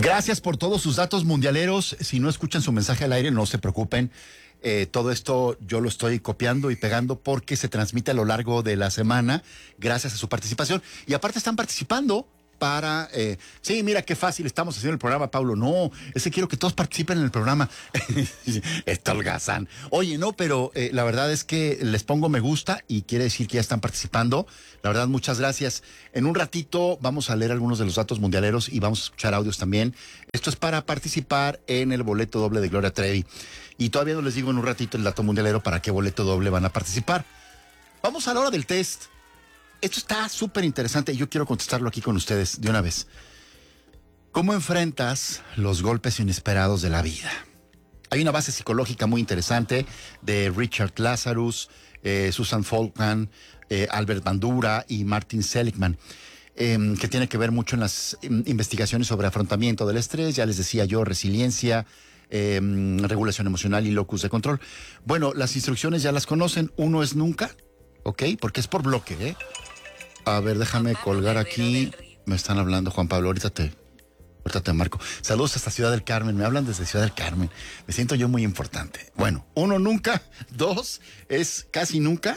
Gracias por todos sus datos mundialeros. Si no escuchan su mensaje al aire, no se preocupen. Todo esto yo lo estoy copiando y pegando porque se transmite a lo largo de la semana gracias a su participación. Y aparte están participando para... sí, mira qué fácil estamos haciendo el programa, Paulo. No, es que quiero que todos participen en el programa. Está holgazán. Oye, no, pero la verdad es que les pongo me gusta y quiere decir que ya están participando. La verdad, muchas gracias. En un ratito vamos a leer algunos de los datos mundialeros y vamos a escuchar audios también. Esto es para participar en el boleto doble de Gloria Trevi. Y todavía no les digo en un ratito el dato mundialero para qué boleto doble van a participar. Vamos a la hora del test. Esto está súper interesante y yo quiero contestarlo aquí con ustedes de una vez. ¿Cómo enfrentas los golpes inesperados de la vida? Hay una base psicológica muy interesante de Richard Lazarus, Susan Folkman, Albert Bandura y Martin Seligman, que tiene que ver mucho en las investigaciones sobre afrontamiento del estrés, ya les decía yo, resiliencia, regulación emocional y locus de control. Bueno, las instrucciones ya las conocen. Uno es nunca, ¿ok? Porque es por bloque, ¿eh? A ver, déjame colgar aquí. Me están hablando, Juan Pablo, ahorita te marco. Saludos hasta Ciudad del Carmen, me hablan desde Ciudad del Carmen. Me siento yo muy importante. Bueno, 1, nunca. 2, es casi nunca.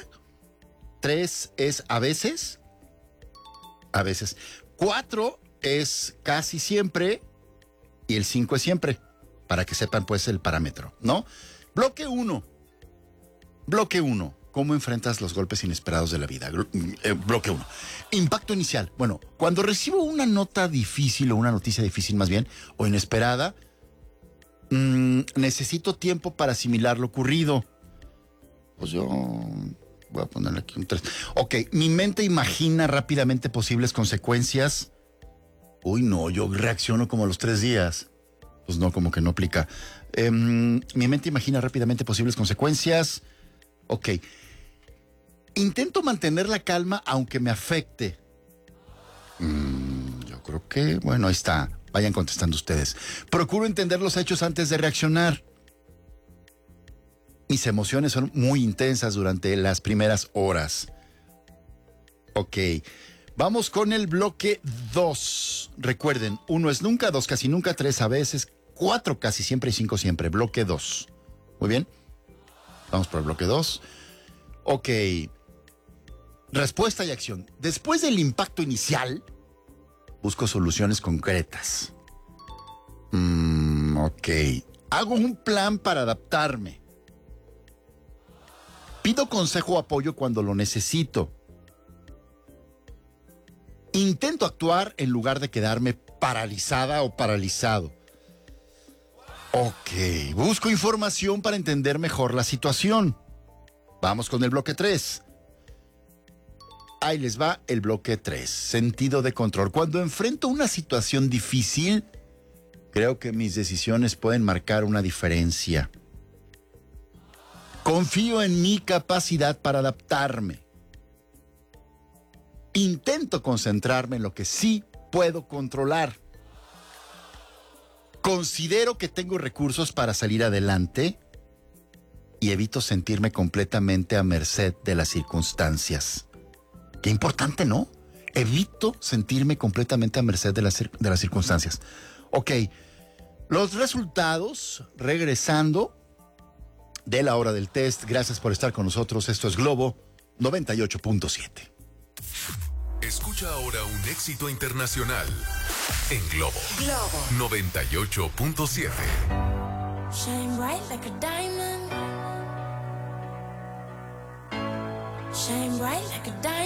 3, es a veces. A veces. 4, es casi siempre. Y el 5 es siempre. Para que sepan, pues, el parámetro, ¿no? Bloque 1. Bloque 1. ¿Cómo enfrentas los golpes inesperados de la vida? Bloque 1. Impacto inicial. Bueno, cuando recibo una nota difícil o una noticia difícil más bien, o inesperada, necesito tiempo para asimilar lo ocurrido. Pues yo voy a ponerle aquí un 3. Ok, mi mente imagina rápidamente posibles consecuencias. Uy, no, yo reacciono como a los 3 días. Pues no, como que no aplica. Mi mente imagina rápidamente posibles consecuencias. Ok. Intento mantener la calma aunque me afecte. Yo creo que, bueno, ahí está. Vayan contestando ustedes. Procuro entender los hechos antes de reaccionar. Mis emociones son muy intensas durante las primeras horas. Ok. Vamos con el bloque 2. Recuerden, 1 es nunca, 2 casi nunca, 3 a veces, 4 casi siempre y 5 siempre. Bloque 2. Muy bien. Vamos por el bloque 2. Ok. Respuesta y acción. Después del impacto inicial, busco soluciones concretas. Ok. Hago un plan para adaptarme. Pido consejo o apoyo cuando lo necesito. Intento actuar en lugar de quedarme paralizada o paralizado. Ok. Busco información para entender mejor la situación. Vamos con el bloque 3. Ahí les va el bloque 3. Sentido de control. Cuando enfrento una situación difícil, creo que mis decisiones pueden marcar una diferencia. Confío en mi capacidad para adaptarme. Intento concentrarme en lo que sí puedo controlar. Considero que tengo recursos para salir adelante y evito sentirme completamente a merced de las circunstancias. Qué importante, ¿no? Evito sentirme completamente a merced de las circunstancias. Ok, los resultados, regresando de la hora del test. Gracias por estar con nosotros. Esto es Globo 98.7. Escucha ahora un éxito internacional en Globo 98.7. Shine bright like a diamond. Shine bright like a diamond.